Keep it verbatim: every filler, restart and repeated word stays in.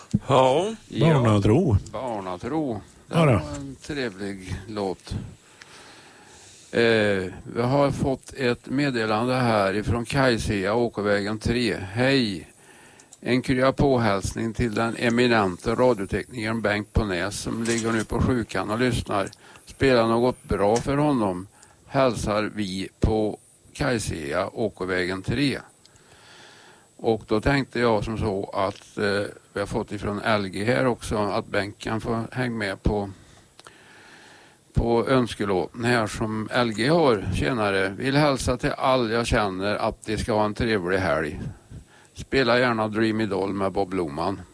Ja. Barnatro. Barnatro. Det Ja, var då. en trevlig låt. Eh, vi har fått ett meddelande här ifrån Kajsia, Åkervägen tre. Hej! En krya påhälsning till den eminenta radioteknikern Bengt Ponäs som ligger nu på sjukan och lyssnar. Spelar något bra för honom. Hälsar vi på Kajsia, Åkervägen tre. Och då tänkte jag som så att eh, vi har fått ifrån L G här också att Bengt kan få hänga med på på önskelåten här som L G har senare. Vill hälsa till all jag känner att det ska vara en trevlig helg. Spela gärna Dreamy Doll med Bob Loman.